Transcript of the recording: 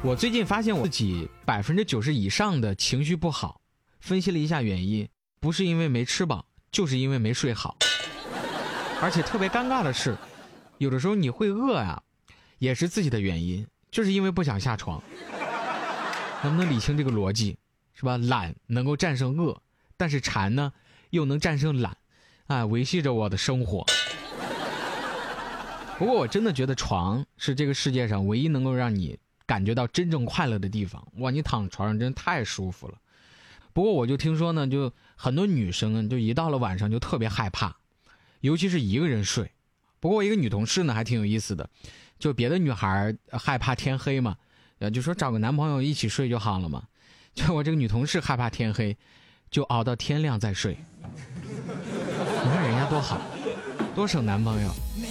我最近发现我自己90%以上的情绪不好，分析了一下原因，不是因为没吃饱，就是因为没睡好。而且特别尴尬的是，有的时候你会饿啊，也是自己的原因，就是因为不想下床。能不能理清这个逻辑，是吧？懒能够战胜饿，但是馋呢又能战胜懒，维系着我的生活。不过我真的觉得床是这个世界上唯一能够让你感觉到真正快乐的地方。哇，你躺床上真的太舒服了。不过我就听说呢，就很多女生就一到了晚上就特别害怕，尤其是一个人睡。不过我一个女同事呢还挺有意思的，就别的女孩害怕天黑嘛，就说找个男朋友一起睡就好了嘛。就我这个女同事害怕天黑，就熬到天亮再睡。你看人家多好，多省男朋友。